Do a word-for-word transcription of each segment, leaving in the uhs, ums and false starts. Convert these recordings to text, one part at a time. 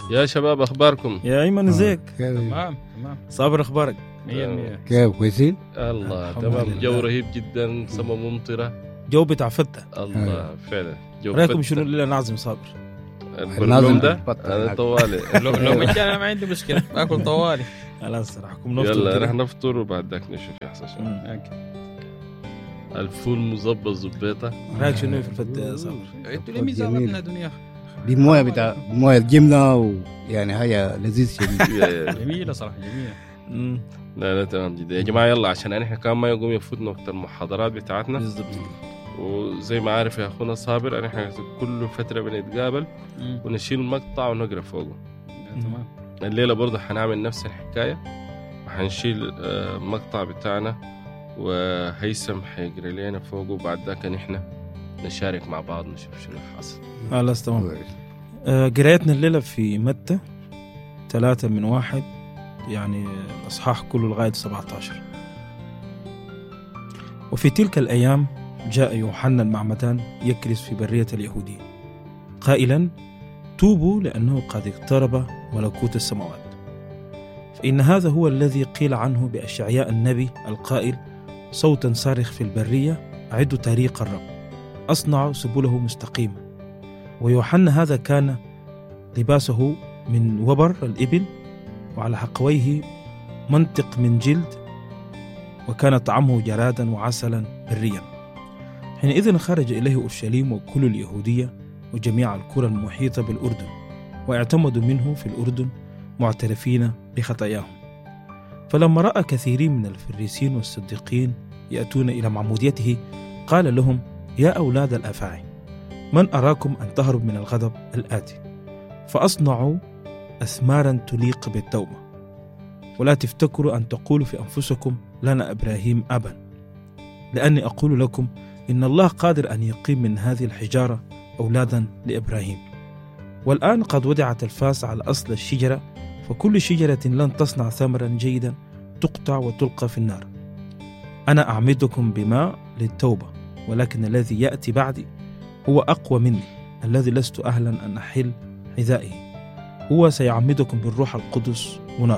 يا شباب أخباركم؟ يا أيمن ازيك؟ تمام تمام. صابر أخبارك؟ مية المية. كيف كويسين؟ الله تمام. جو رهيب جدا، سما ممطرة، جو بتاع فتة. الله فعلا جو رأيكم شنو اللي نعزم صابر؟ البرنامج ده أنا طوالي. لو لو مجي أنا ما عندي مشكلة، باكل طوالي. خلاص راحكم نفطر. يلا رح نفطر وبعد ذاك نشوف يحصل شو. الفول مزبط زبيطة. رأيك شنو في الفتة يا صابر؟ انتوا ليه ميزاننا دنيا؟ دي مويه بتاع مويه الجبنه ويعني هاي لذيذ شديد. جميلة صراحة جميلة. امم لا لا تمام جدا يا جماعة. يلا عشان احنا كمان ما يقوم يفوتنا وقت المحاضرات بتاعتنا بالضبط. وزي ما عارف يا اخونا صابر احنا كل فترة بنتقابل ونشيل مقطع ونقرأ فوقه. تمام. الليلة برضه حنعمل نفس الحكاية وحنشيل مقطع بتاعنا وهيثم حيقرأ لنا فوقه وبعد ذاك نحن نشارك مع بعض نشوف شنو حاصل. خلاص تمام. آه قرايتنا الليلة في متى ثلاثة من واحد، يعني الأصحاح كله لغاية سبعة عشر. وفي تلك الأيام جاء يوحنا المعمدان يكرز في برية اليهودية قائلا: توبوا لأنه قد اقترب ملكوت السماوات. فإن هذا هو الذي قيل عنه بأشعياء النبي القائل: صوتا صارخ في البرية أعدوا طريق الرب، أصنعوا سبله مستقيمة. ويوحنا هذا كان لباسه من وبر الإبل وعلى حقويه منطق من جلد، وكان طعمه جرادا وعسلا بريا. حينئذ خرج إليه أورشليم وكل اليهودية وجميع القرى المحيطة بالأردن، واعتمدوا منه في الأردن معترفين بخطاياهم. فلما رأى كثيرين من الفريسين والصديقين يأتون إلى معموديته قال لهم: يا أولاد الأفاعي، من أراكم أن تهرب من الغضب الآتي؟ فأصنعوا أثمارا تليق بالتوبة، ولا تفتكروا أن تقولوا في أنفسكم: لنا إبراهيم أبا، لأني أقول لكم إن الله قادر أن يقيم من هذه الحجارة أولادا لإبراهيم. والآن قد وضعت الفاس على أصل الشجرة، فكل شجرة لن تصنع ثمرا جيدا تقطع وتلقى في النار. أنا أعمدكم بماء للتوبة، ولكن الذي يأتي بعدي هو أقوى مني، الذي لست أهلا أن أحل حذائه. هو سيعمدكم بالروح القدس ونار،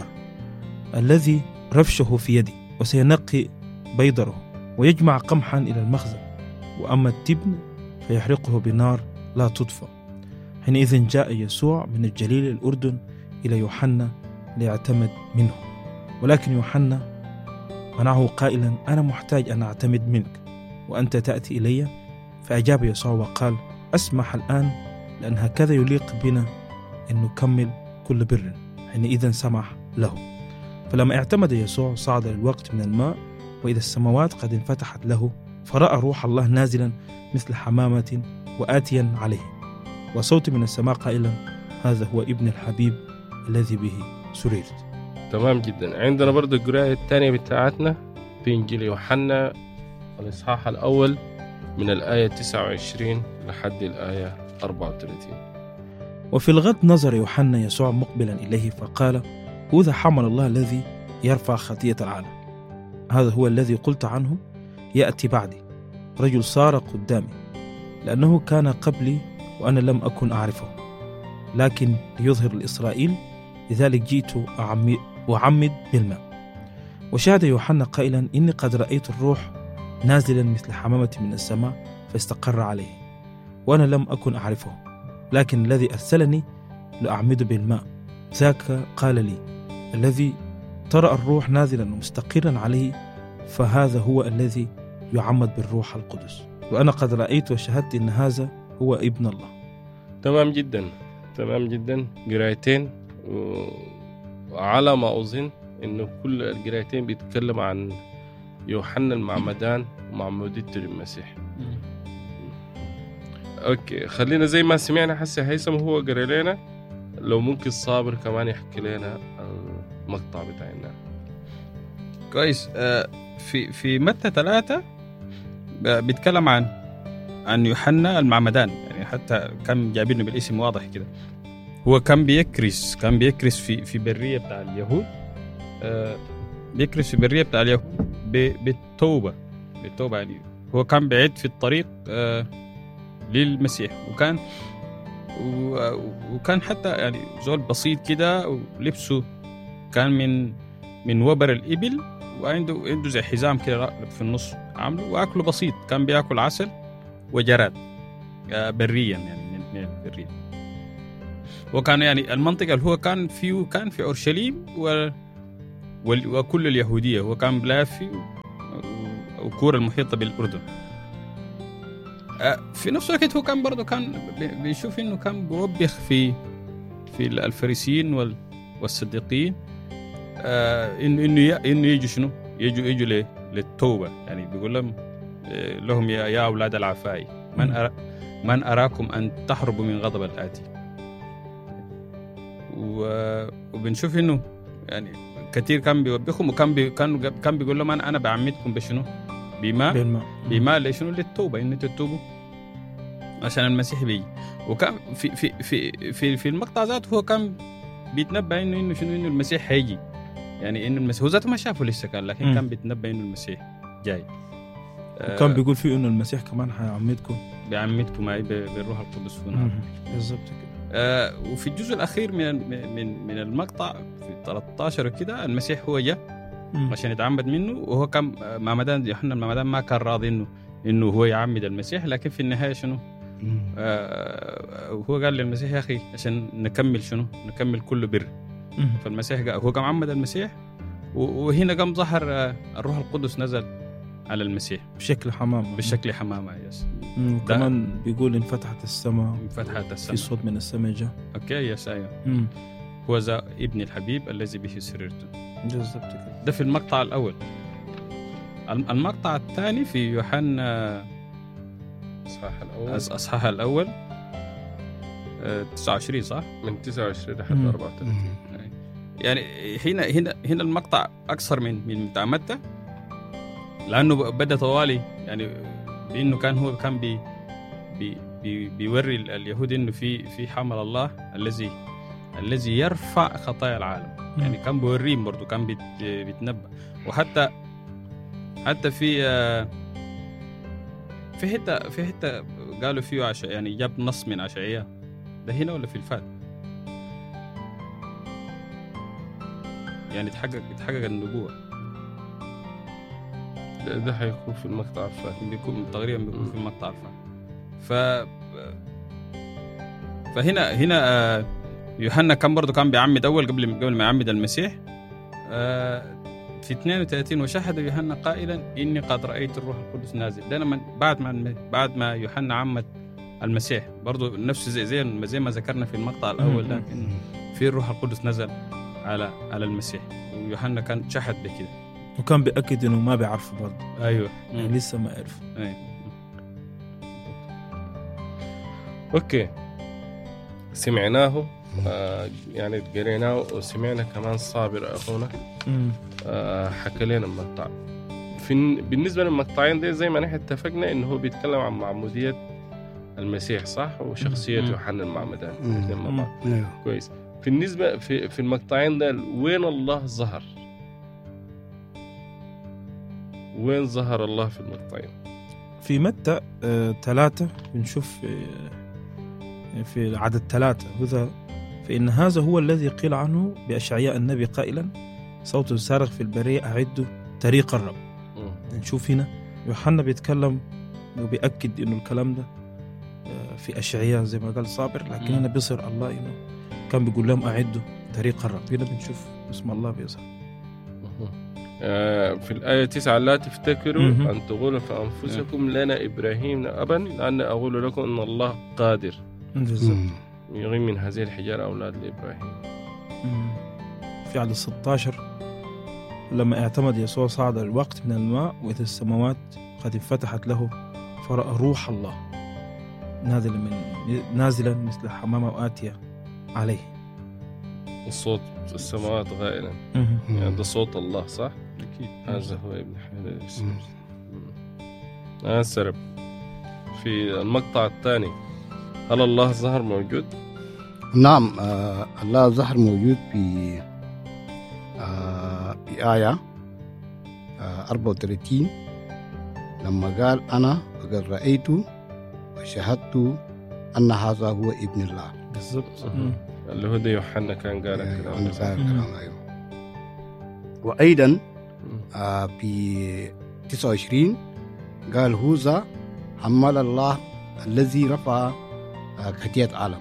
الذي رفشه في يدي، وسينقي بيضره ويجمع قمحا إلى المخزن، وأما التبن فيحرقه بنار لا تطفى. حينئذ جاء يسوع من الجليل الأردن إلى يوحنا ليعتمد منه، ولكن يوحنا منعه قائلا: أنا محتاج أن أعتمد منك وأنت تأتي إلي؟ فأجاب يسوع وقال: أسمح الآن، لأن هكذا يليق بنا أن نكمل كل بر. حينئذ سمح له. فلما اعتمد يسوع صعد للوقت من الماء، وإذا السماوات قد انفتحت له، فرأى روح الله نازلا مثل حمامة وآتيا عليه، وصوت من السماء قائلا: هذا هو ابن الحبيب الذي به سررت. تمام جدا. عندنا برضو القراءة الثانية بتاعتنا في إنجيل يوحنا الإصحاح الأول من الآية تسعة وعشرين لحد الآية أربعة وثلاثين. وفي الغد نظر يوحنا يسوع مقبلا إليه فقال: هذا حمل الله الذي يرفع خطية العالم. هذا هو الذي قلت عنه: يأتي بعدي رجل صار قدامي، لأنه كان قبلي وأنا لم أكن أعرفه، لكن ليظهر لإسرائيل، لذلك جئت أعمد بالماء. وشهد يوحنا قائلا: إني قد رأيت الروح نازلا مثل حمامة من السماء فاستقر عليه، وأنا لم أكن أعرفه، لكن الذي أرسلني لأعمد بالماء ذاك قال لي: الذي ترى الروح نازلا ومستقرا عليه فهذا هو الذي يعمد بالروح القدس. وأنا قد رأيت وشهدت إن هذا هو ابن الله. تمام جدا تمام جدا. قرايتين، وعلى ما أظن إنه كل القرايتين بيتكلم عن يوحنا المعمدان ومعمودية المسيح. أوكي، خلينا زي ما سمعنا حسي هيثم هو قرأ لنا، لو ممكن صابر كمان يحكي لنا المقطع بتاعنا. كويس. آه في في متى ثلاثة بيتكلم عن عن يوحنا المعمدان، يعني حتى كان جايبينه بالاسم واضح كده. هو كان بيكرس كان بيكرس في في برية بتاع اليهود، آه بيكرس في برية بتاع اليهود بالتوبة بالتوبة يعني هو كان بعيد في الطريق آه للمسيح، وكان وكان حتى يعني زول بسيط كده، ولبسه كان من من وبر الإبل، وعنده عنده زي حزام كده في النص عامله، وأكله بسيط، كان بيأكل عسل وجراد بريا يعني من البرية. وكان يعني المنطقة اللي هو كان فيه كان في أورشليم و وكل اليهودية، هو كان بلافي وكورة المحيطة بالأردن. في نفس الوقت هو كان برضه كان بيشوف إنه كان بيوبخ في في الفريسيين والصديقين، إنه إنه إنه يجوا شنو يجوا يجوا للتوبة، يعني بيقول لهم لهم يا يا أولاد العفاي من أرى من أراكم أن تحربوا من غضب الآتي. وبنشوف إنه يعني كثير كان بيوبخهم، وكان بي كان كان بيقول لهم أنا أنا بعمدكم بشنو بماء بماء لشنو للتوبة، إن تتوبوا عشان المسيح بيجي. وكان في في في في في المقطع ذاته هو كان بيتنبأ إنه إنه شنو إنه المسيح هيجي، يعني إنه المسيح هو ذاته ما شافه لسه كان، لكن م. كان بيتنبأ إنه المسيح جاي. وكان بيقول فيه إنه المسيح كمان هيعمدكم بيعمدكم معي بالروح القدس هنا بالضبط كده. آه وفي الجزء الأخير من من من المقطع في ثلاثة عشر كده المسيح هو جاء عشان يتعمد منه، وهو كان معمدان يوحنا المعمدان ما كان راضي إنه إنه هو يعمد المسيح، لكن في النهاية شنو آه هو قال للمسيح يا أخي عشان نكمل شنو نكمل كل بر. فالمسيح قال هو قام عمد المسيح، وهنا قام ظهر الروح القدس نزل على المسيح بشكل حمامة بشكل حمامة يس. وكمان بيقول انفتحت السماء انفتحت السماء في صوت من السماء جاء اوكي يس ايوه هو ذا ابن الحبيب الذي به سررت. بالضبط كده. ده في المقطع الأول. المقطع الثاني في يوحنا اصحاح الاول اصحاح الاول تسعة وعشرين صح؟ من تسعة وعشرين لحد أربعة وثلاثين. يعني هنا هنا هنا المقطع اكثر من من بتاع متى، لانه بدا طوالي يعني بانه كان هو كان بي بي بي بيوري اليهود انه في في حمل الله الذي الذي يرفع خطايا العالم. م. يعني كان بيوريهم برضه، كان بيت بيتنبأ. وحتى حتى في في حته في حته قالوا فيه عش... يعني جاب نص من أشعياء، ده هنا ولا في الفات؟ يعني تحقق تحقق النبوة. ده, ده هيكون في المقطع الفات، بيكون تقريبا بيكون م. في المقطع الفات. ف فهنا هنا يوحنا كان برضه كان بيعمد أول قبل قبل ما يعمد المسيح في اثنين وثلاثين وشهد يوحنا قائلا إني قد رأيت الروح القدس نازل. ده من بعد ما بعد ما يوحنا عمد المسيح برضه نفس زي زي زي ما ذكرنا في المقطع الأول ده، إن في الروح القدس نزل على على المسيح، ويوحنا كان شهد بكده، وكان بيأكد إنه ما بيعرفه برضه. أيوه يعني لسه ما عرف. أيوه. أوكي سمعناه آه يعني قريناه وسمعنا كمان صابر أخونا آه حكى لنا المقطع. في بالنسبة للمقطعين دي زي ما نحن اتفقنا إنه هو بيتكلم عن معمودية المسيح صح، وشخصية يوحنا المعمدان الاثنين مع بعض. كويس. بالنسبة في في المقطعين ده وين الله ظهر؟ وين ظهر الله في المقطعين؟ في متى آه ثلاثة بنشوف آه في عدد ثلاثة هذا، فإن هذا هو الذي قيل عنه بأشعياء النبي قائلا صوت صارخ في البرية أعدوا طريق الرب. م. نشوف هنا يوحنا بيتكلم وبيأكد إنه الكلام ده في أشعياء زي ما قال صابر، لكن هنا بيصير الله إنه كان بيقول لهم أعدوا طريق الرب. هنا بنشوف اسم الله بيظهر في الآية تسعة لا تفتكروا م- أن تقولوا في أنفسكم لنا إبراهيم أبا لأن أقول لكم أن الله قادر يغيم من هذه الحجارة أولاد لإبراهيم. في عدد ستة عشر لما اعتمد يسوع صعد الوقت من الماء وإذا السماوات قد انفتحت له فرأى روح الله نازلا من نازلا مثل حمامة وآتية عليه. الصوت في السماوات غائلا يعني ده صوت الله صح؟ أكيد هذا هو ابن حميد الاسم. آه سرب في المقطع الثاني هل الله ظهر موجود؟ نعم آه الله ظهر موجود في آه بآية آه أربعة وثلاثين لما قال أنا وقد رأيت وشهدت أن هذا هو ابن الله. بالضبط. اللي هو ده يوحنا كان قال كده. يوحنا قال كده أيوه. وأيضا آه في تسعة وعشرين قال هوذا حمل الله الذي رفع آه خطيئة عالم.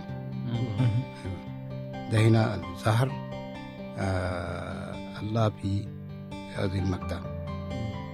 ده هنا الظهر آه الله في هذه المقطع.